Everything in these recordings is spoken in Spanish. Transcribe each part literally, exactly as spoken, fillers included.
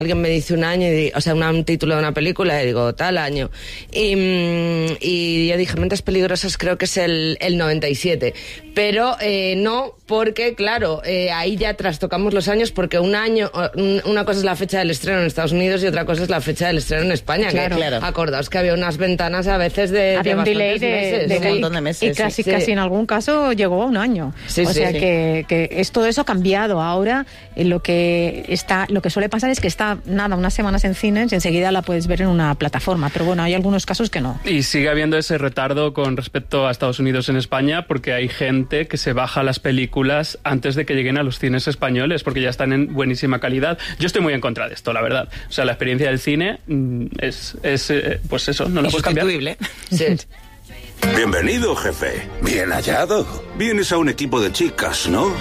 Alguien me dice un año, y, o sea, un, un título de una película, y digo, tal año. Y, y yo dije, Mentes Peligrosas creo que es el, el noventa y siete. Pero eh, no, porque, claro, eh, ahí ya trastocamos los años, porque un año, una cosa es la fecha del estreno en Estados Unidos y otra cosa es la fecha del estreno en España. Claro, que, claro. Acordaos que había unas ventanas a veces de, había de un delay de, meses. de, Sí. un montón de meses. Y casi, sí. casi en algún caso llegó a un año. Sí, o sí, sea sí. Que, que es, todo eso ha cambiado. Ahora eh, lo que está, lo que suele pasar es que está nada, unas semanas en cines y enseguida la puedes ver en una plataforma. Pero bueno, hay algunos casos que no. Y sigue habiendo ese retardo con respecto a Estados Unidos en España, porque hay gente que se baja las películas antes de que lleguen a los cines españoles, porque ya están en buenísima calidad. Yo estoy muy en contra de esto, la verdad. O sea, la experiencia del cine es, es pues eso, no la puedes cambiar. Sí. Bienvenido, jefe. Bien hallado. Vienes a un equipo de chicas, ¿no?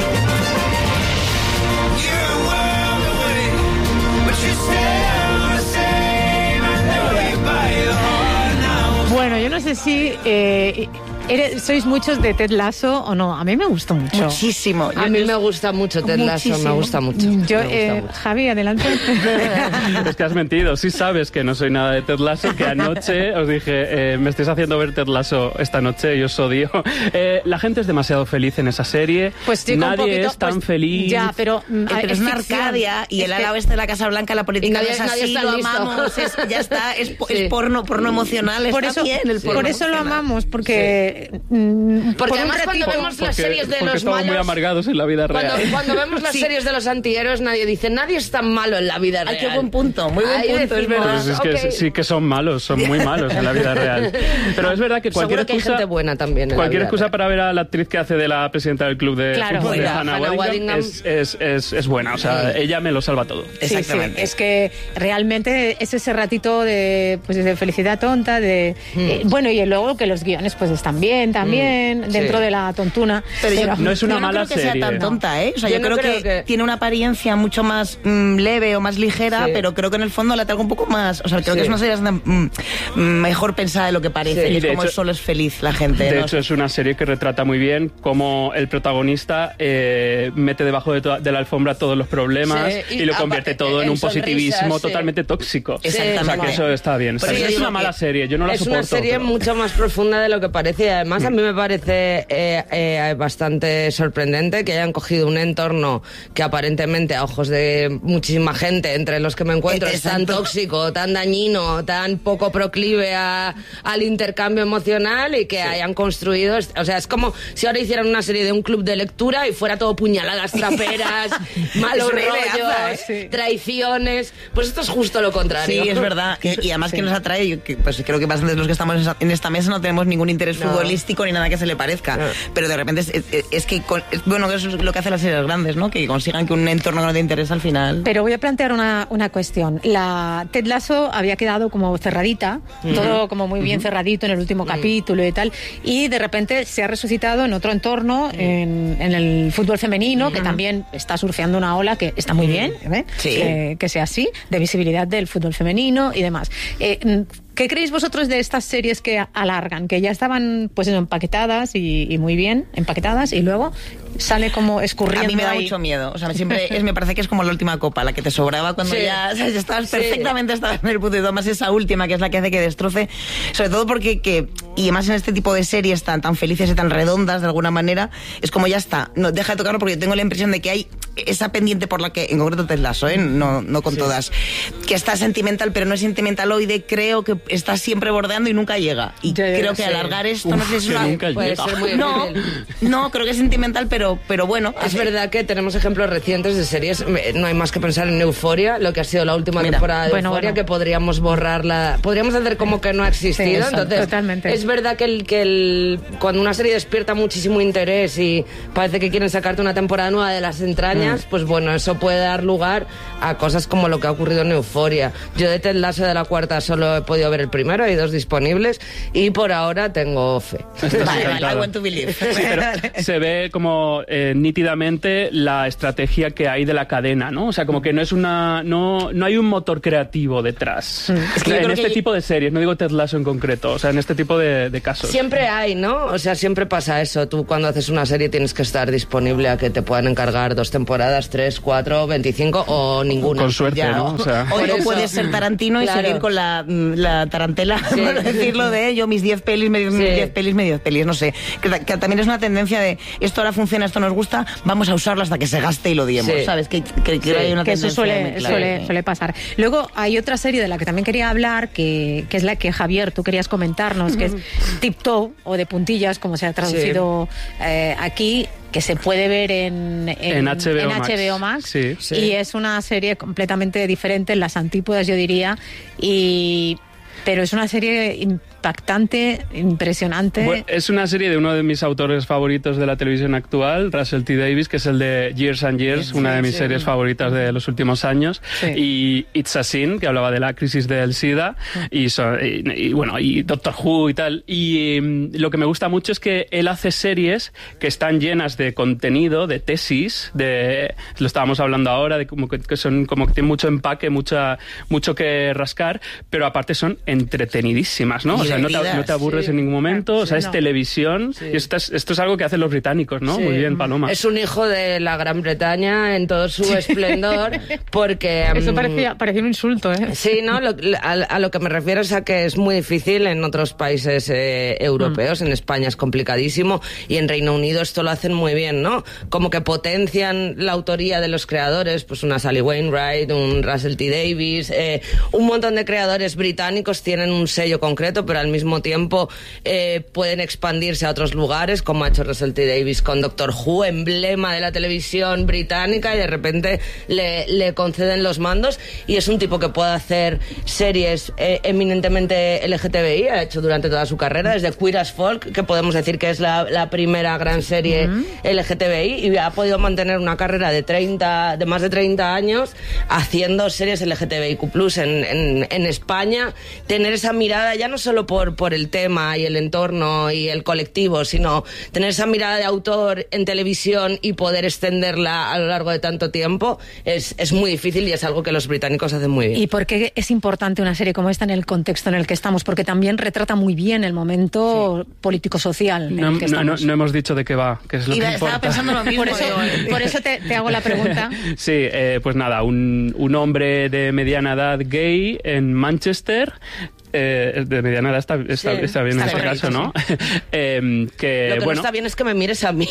Bueno, yo no sé si eh, eres, sois muchos de Ted Lasso o no. A mí me gustó mucho. Muchísimo. A mí me gusta mucho Ted Lasso, me gusta mucho. Yo, me gusta eh, mucho. Javi, adelante. Es que has mentido. Sí sabes que no soy nada de Ted Lasso, que anoche os dije, eh, me estáis haciendo ver Ted Lasso esta noche y os odio. Eh, la gente es demasiado feliz en esa serie. Pues sí, nadie un poquito, es tan pues, feliz. Ya, pero, Eh, pero es una ficción. Arcadia y Es el que- ala oeste de la Casa Blanca, la política Y nadie- no es nadie así, está lo listo. amamos, es, ya está, es, po- Sí. es porno, porno emocional, Por está eso, bien el porno por eso lo emocional. amamos, porque... mm, Porque por un además cuando ratito- vemos las Porque, series de porque los estamos muy malos... amargados en la vida real. Cuando, cuando vemos las Sí. series de los antihéroes, nadie dice, nadie es tan malo en la vida real. Ay, qué buen punto, muy buen Ahí punto, es decimos, verdad. Pero es que ok. sí que son malos, son muy malos en la vida real. Pero es verdad que cualquier Seguro que hay excusa, gente buena también en la cualquier vida excusa real. para ver a la actriz que hace de la presidenta del club de Claro, fútbol, de mira, Hannah Hannah Waddingham, Waddingham. es, es, es, es buena. O sea, ella me lo salva todo. Sí, sí, Exactamente. es que realmente es ese ratito de, pues, de felicidad tonta, de eh, bueno, y luego que los guiones pues están bien también, Mm, dentro sí. de la tontuna. Pero yo, No es una yo no mala creo que serie. sea tan tonta, ¿eh? O sea, Yo yo, no creo, creo que, que- tiene una apariencia mucho más mm, leve o más ligera, Sí. pero creo que en el fondo la traigo un poco más... O sea, creo Sí. que es una serie bastante, mm, mm, mejor pensada de lo que parece. Sí. Y Y es de como hecho- solo es feliz la gente. De ¿no? hecho, es una serie que retrata muy bien cómo el protagonista eh, mete debajo de, to- de la alfombra todos los problemas Sí, y, y lo apa- convierte todo en en un positivismo sonrisas, sí. totalmente tóxico. Exactamente. O sea, que eso está bien. Por Está eso bien. Es digo una mala que serie, yo no la es soporto. una serie pero- mucho más profunda de lo que parece, y además a mí me parece eh, eh, bastante sorprendente que hayan cogido un entorno que aparentemente a ojos de muchísima gente, entre los que me encuentro, es tan Exacto. tóxico, tan dañino, tan poco proclive a- al intercambio emocional, y que hayan construido, o sea, es como si ahora hicieran una serie de un club de lectura y fuera todo puñaladas traperas, malos Es una ideaza, rollos, ¿eh? traiciones. Pues esto es justo lo contrario. Sí, es verdad. Que- y además que nos atrae, yo que, pues creo que bastantes de los que estamos en esa- en esta mesa no tenemos ningún interés No. futbolístico ni nada que se le parezca. No. Pero de repente es, es- es que, con- es, bueno, eso es lo que hacen las series grandes, ¿no? Que consigan que un entorno que no te interesa al final... Pero voy a plantear una, una cuestión. La Ted Lasso había quedado como cerradita, todo como muy bien cerradito en el último capítulo y tal, y de repente se ha resucitado en otro entorno, en, en el fútbol femenino, que también está surfeando una ola que está muy bien, ¿eh? Sí. que, que sea así, de visibilidad del fútbol femenino y demás. Eh, ¿Qué creéis vosotros de estas series que alargan, que ya estaban pues eso, empaquetadas y, y muy bien empaquetadas, y luego sale como escurriendo A mí me da ahí? mucho miedo. O sea, siempre es, me parece que es como la última copa, la que te sobraba cuando Sí. ya, o sea, ya estabas Sí. perfectamente, estabas en el punto, y además esa última que es la que hace que destroce, sobre todo porque que, y además en este tipo de series tan, tan felices y tan redondas de alguna manera, es como ya está, no deja de tocarlo, porque yo tengo la impresión de que hay esa pendiente por la que, en concreto Ted Lasso, ¿eh? no, no con todas, que está sentimental, pero no es sentimentaloide, creo que está siempre bordeando y nunca llega. Y Ya, ya, creo que sí. alargar esto, no Uf, sé si es que una... nunca Puede llega. ser muy No, difícil. no, creo que es sentimental, pero, pero bueno. Es verdad que tenemos ejemplos recientes de series. Me- No hay más que pensar en Euphoria, lo que ha sido la última Mira, temporada de bueno, Euphoria, bueno. que podríamos borrarla. Podríamos hacer como que no ha existido. Sí, exacto, Entonces, totalmente. es verdad que, el, que el, cuando una serie despierta muchísimo interés y parece que quieren sacarte una temporada nueva de las entrañas, pues bueno, eso puede dar lugar a cosas como lo que ha ocurrido en Euphoria. Yo de Ted Lasso de la cuarta solo he podido ver el primero, hay dos disponibles, y por ahora tengo fe. Vale, vale, encantado. I want to believe. Sí, pero se ve como eh, nítidamente la estrategia que hay de la cadena, ¿no? O sea, como que no es una, no, no hay un motor creativo detrás. Es que yo en creo este que- tipo de series, no digo Ted Lasso en concreto, o sea, en este tipo de, de casos. Siempre hay, ¿no? O sea, siempre pasa eso. Tú cuando haces una serie tienes que estar disponible a que te puedan encargar dos temporadas temporadas, tres, cuatro, veinticinco o ninguna. Con suerte, Ya, ¿no? O sea, o no eso, puedes ser Tarantino y claro. seguir con la, la tarantela, Sí. por decirlo de yo, mis diez pelis, mis Sí. diez pelis, mis diez pelis, no sé. Que, que también es una tendencia de esto ahora funciona, esto nos gusta, vamos a usarlo hasta que se gaste y lo odiemos, Sí. ¿sabes? Que, que, que Sí, hay una que eso tendencia suele, muy clara. suele, suele pasar. Luego hay otra serie de la que también quería hablar, que, que es la que Javier, tú querías comentarnos, que es Tiptoe, o de puntillas, como se ha traducido eh, aquí, que se puede ver en, en, En H B O en Max. H B O Max. Sí. Sí. Y es una serie completamente diferente, en las antípodas, yo diría, y pero es una serie impactante, impresionante. Bueno, es una serie de uno de mis autores favoritos de la televisión actual, Russell T. Davies, que es el de Years and Years, una de mis sí. series favoritas de los últimos años, Sí. y It's a Sin, que hablaba de la crisis del SIDA, y, so- y- y, bueno, y Doctor Who y tal. Y em, lo que me gusta mucho es que él hace series que están llenas de contenido, de tesis, de lo estábamos hablando ahora, de como que, que son como que tienen mucho empaque, mucha, mucho que rascar, pero aparte son entretenidísimas, ¿no? O sea, no te, no te aburres Sí. en ningún momento, o sea, Sí, es no. televisión, Sí. y esto es, esto es algo que hacen los británicos, ¿no? Sí. Muy bien, Paloma. Es un hijo de la Gran Bretaña en todo su esplendor, porque... Eso mm, parecía, parecía un insulto, ¿eh? Sí, ¿no? Lo- a, a lo que me refiero es a que es muy difícil en otros países eh, europeos, en España es complicadísimo, y en Reino Unido esto lo hacen muy bien, ¿no? Como que potencian la autoría de los creadores, pues una Sally Wainwright, un Russell T. Davies, eh, un montón de creadores británicos tienen un sello concreto, pero al mismo tiempo eh, pueden expandirse a otros lugares, como ha hecho Russell T. Davies con Doctor Who, emblema de la televisión británica, y de repente le, le conceden los mandos, y es un tipo que puede hacer series eh, eminentemente L G T B I, ha hecho durante toda su carrera, desde Queer as Folk, que podemos decir que es la, la primera gran serie uh-huh. L G T B I, y ha podido mantener una carrera de treinta, de más de treinta años haciendo series L G T B I Q plus, en, en, en España, tener esa mirada ya no solo por, por el tema y el entorno y el colectivo, sino tener esa mirada de autor en televisión y poder extenderla a lo largo de tanto tiempo es, es muy difícil, y es algo que los británicos hacen muy bien. ¿Y por qué es importante una serie como esta en el contexto en el que estamos? Porque también retrata muy bien el momento sí. político-social en no, el que no, estamos. No, no hemos dicho de qué va, que es lo y que estaba importa. pensando lo mismo. Por eso, por eso te, te hago la pregunta. Sí, eh, pues nada, un, un hombre de mediana edad gay en Manchester. Eh, de mediana edad está, está, sí, está bien está en este correcto, caso, ¿no? Sí. eh, que, Lo que bueno, no está bien es que me mires a mí.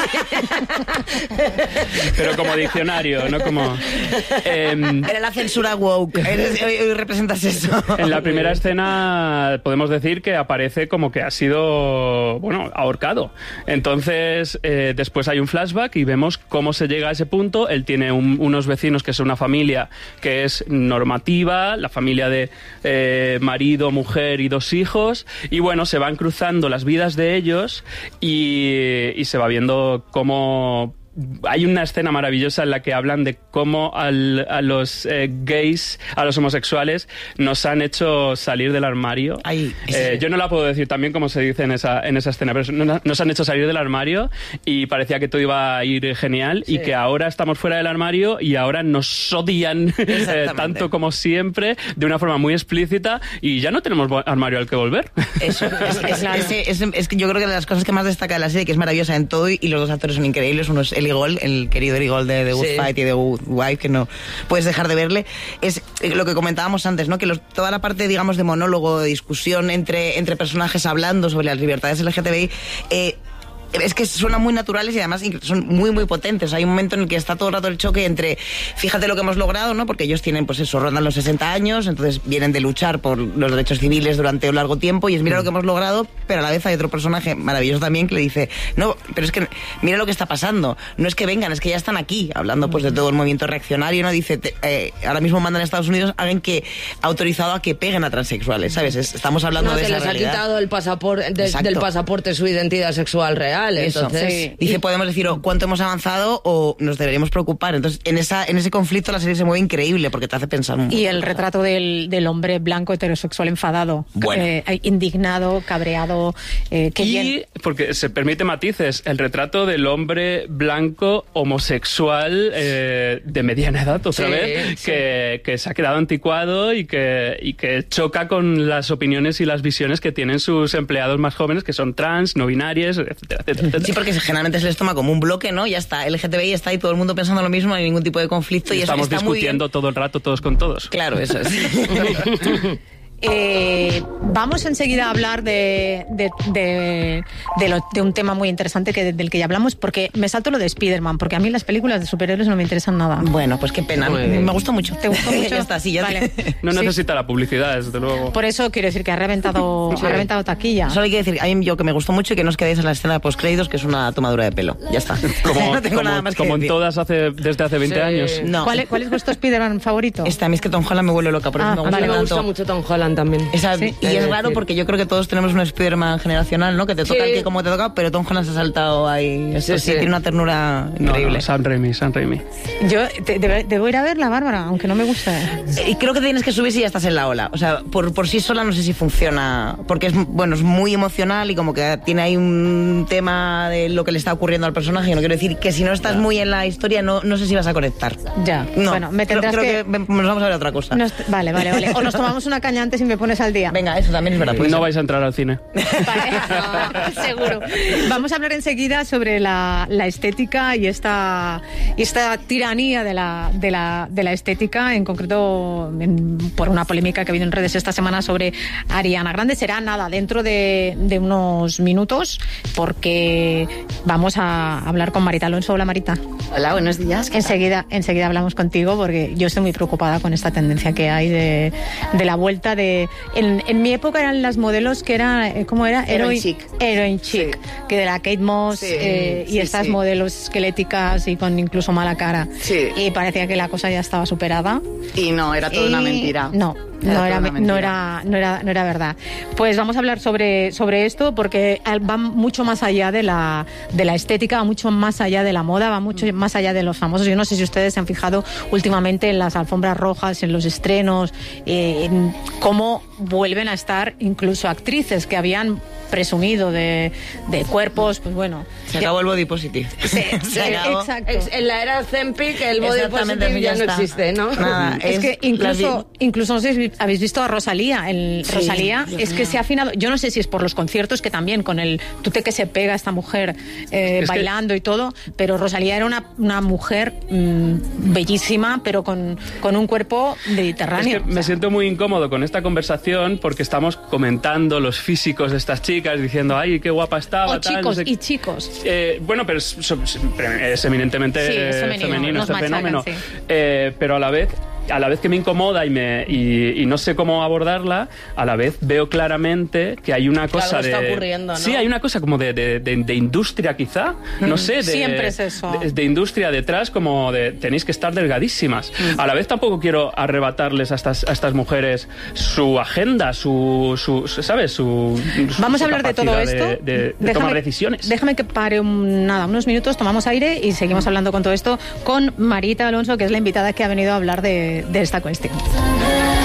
Pero como diccionario, no como... Eh, Era la censura woke. Eres, hoy, hoy representas eso. En la primera escena podemos decir que aparece como que ha sido, bueno, ahorcado. Entonces, eh, después hay un flashback y vemos cómo se llega a ese punto. Él tiene un, unos vecinos que son una familia que es normativa, la familia de eh, marido, mujer y dos hijos, y bueno, se van cruzando las vidas de ellos y, y se va viendo cómo... Hay una escena maravillosa en la que hablan de cómo al, a los eh, gays, a los homosexuales, nos han hecho salir del armario. Ay, eh, yo no la puedo decir también como se dice en esa, en esa escena, pero nos han hecho salir del armario y parecía que todo iba a ir genial, sí. Y que ahora estamos fuera del armario y ahora nos odian eh, tanto como siempre, de una forma muy explícita, y ya no tenemos armario al que volver. Eso, es, es, claro. es, es, es, es que yo creo que de las cosas que más destaca de la serie, que es maravillosa en todo, y los dos actores son increíbles, uno es el Gold, el querido Eli Gold de The Good sí. Fight y de Good Wife, que no puedes dejar de verle, es lo que comentábamos antes, ¿no? Que los, toda la parte, digamos, de monólogo, de discusión entre, entre personajes hablando sobre las libertades L G T B I, eh, es que suenan muy naturales y además son muy, muy potentes. Hay un momento en el que está todo el rato el choque entre, fíjate lo que hemos logrado, ¿no? Porque ellos tienen, pues eso, rondan los sesenta años, entonces vienen de luchar por los derechos civiles durante un largo tiempo, y es mira lo que hemos logrado, pero a la vez hay otro personaje maravilloso también que le dice, no, pero es que mira lo que está pasando, no es que vengan, es que ya están aquí, hablando pues de todo el movimiento reaccionario, ¿no? Dice, te, eh, ahora mismo mandan a Estados Unidos a alguien que ha autorizado a que peguen a transexuales, ¿sabes? Es, estamos hablando no, de que esa les realidad. ha quitado el pasaporte, de, del pasaporte su identidad sexual real. Entonces, sí. Dice, podemos decir o cuánto hemos avanzado o nos deberíamos preocupar. Entonces, en esa en ese conflicto la serie se mueve increíble porque te hace pensar mucho. Y el retrato del, del hombre blanco heterosexual enfadado, bueno. eh, indignado, cabreado. Eh, que y, bien. porque se permite matices, el retrato del hombre blanco homosexual eh, de mediana edad, otra sí, vez, sí. Que, que se ha quedado anticuado y que, y que choca con las opiniones y las visiones que tienen sus empleados más jóvenes, que son trans, no binarias, etcétera, etcétera. etcétera, etcétera. Sí, porque generalmente se les toma como un bloque, ¿no? Ya está, L G T B I está ahí todo el mundo pensando lo mismo, no hay ningún tipo de conflicto. Y, y estamos eso está discutiendo muy bien. todo el rato todos con todos. Claro, eso es. Eh, vamos enseguida a hablar de, de, de, de, lo, de un tema muy interesante que, del que ya hablamos, porque me salto lo de Spider-Man, porque a mí las películas de superhéroes no me interesan nada. Bueno, pues qué pena. Me gustó mucho. ¿Te gustó mucho? Ya está, sí, ya vale. te... No sí. necesita la publicidad, desde luego. Por eso quiero decir que ha reventado, sí. ha reventado taquilla. Solo hay que decir, a mí yo que me gustó mucho y que no os quedéis en la escena de postcréditos, que es una tomadura de pelo. Ya está. Como, no tengo como, nada más que como decir. en todas hace, desde hace veinte Sí. años. No. ¿Cuál, es, ¿Cuál es vuestro Spider-Man favorito? Esta, a mí es que Tom Holland me vuelve loca, por eso Ah, me A gusta mí me tanto. gusta mucho Tom Holland también. Esa, Sí. y es raro porque yo creo que todos tenemos un Spider-Man generacional, ¿no? Que te toca Sí. el que como te toca, pero Tom Holland se ha saltado ahí. Esto Sí, sí, sí. tiene una ternura No, increíble. no, Sam Raimi, Sam Raimi. Yo te- debe- debo ir a verla, Bárbara, aunque no me gusta. Y creo que tienes que subir si ya estás en la ola. O sea, por, por sí sola no sé si funciona. Porque es, bueno, es muy emocional y como que tiene ahí un tema de lo que le está ocurriendo al personaje. Y no quiero decir que si no estás muy en la historia, no, no sé si vas a conectar. Ya, No, bueno, me creo, tendrás creo que... que... nos vamos a ver otra cosa. Nos- vale, vale, vale. O nos tomamos una caña antes y me pones al día. Venga, eso también es verdad. puede No ser. vais a entrar al cine. Vale, no, seguro. Vamos a hablar enseguida sobre la, la estética y esta, y esta tiranía de la, de, la, de la estética, en concreto en- por una polémica que ha habido en redes esta semana sobre Ariana Grande. Será nada, dentro de, de unos minutos, porque vamos a hablar con Marita Alonso. Hola, Marita. Hola, buenos días. Enseguida, enseguida hablamos contigo porque yo estoy muy preocupada con esta tendencia que hay de, de la vuelta de... En, en mi época eran las modelos que era, eh, ¿cómo era? Heroin chic. Heroin chic, Sí. que de la Kate Moss Sí, eh, y sí, estas sí. modelos esqueléticas y con incluso mala cara. Sí. Y parecía que la cosa ya estaba superada. Y no, era toda una Y mentira. No, Era no toda era, una no, mentira. era, no, era, no era verdad. Pues vamos a hablar sobre, sobre esto porque va mucho más allá de la, de la estética, va mucho más allá de la moda, va mucho más allá de los famosos. Yo no sé si ustedes se han fijado últimamente en las alfombras rojas, en los estrenos, eh, en cómo vuelven a estar incluso actrices que habían presumido de, de cuerpos, pues bueno. Se acabó el body positive. Sí, Se acabó. exacto. Ex- En la era Zempic el body Exactamente, positive ya, ya no está. existe, ¿no? Nada, Es, es que incluso, la incluso no sé si habéis visto a Rosalía. El, Sí, Rosalía Dios es que mío. se ha afinado. Yo no sé si es por los conciertos, que también con el tute que se pega esta mujer eh, Es que- bailando y todo, pero Rosalía era una, una mujer mm, bellísima, pero con, con un cuerpo Es mediterráneo. que me siento muy incómodo con esta conversación porque estamos comentando los físicos de estas chicas, diciendo, ay, qué guapa estaba. O tal, no chicos sé y qué". chicos. Eh, bueno, pero es, es eminentemente Sí, es femenino, femenino nos este machacan, fenómeno. sí. Eh, pero a la vez, a la vez que me incomoda y, me, y, y no sé cómo abordarla, a la vez veo claramente que hay una cosa algo de... está ocurriendo, ¿no? Sí, hay una cosa como de, de, de, de industria quizá, no sé. De, Siempre es eso. De, de industria detrás, como de tenéis que estar delgadísimas. A la vez tampoco quiero arrebatarles a estas, a estas mujeres su agenda, su, su, su- ¿sabes? Su, su- Vamos su a hablar de todo capacidad esto. De, de- de tomar decisiones. Déjame que pare un- nada, unos minutos, tomamos aire y seguimos hablando con todo esto con Marita Alonso, que es la invitada que ha venido a hablar de, de esta cuestión.